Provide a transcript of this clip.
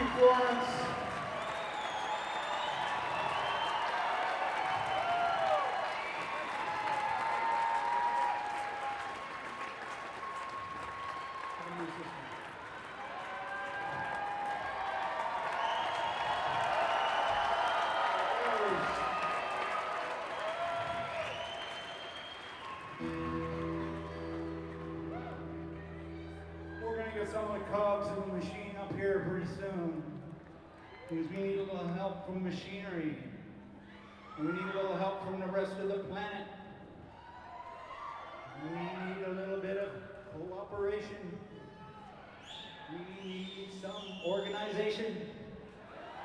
you, Florence. We're going to get some of the cogs in the machine up here pretty soon. Because we need a little help from machinery. And we need a little help from the rest of the planet. We need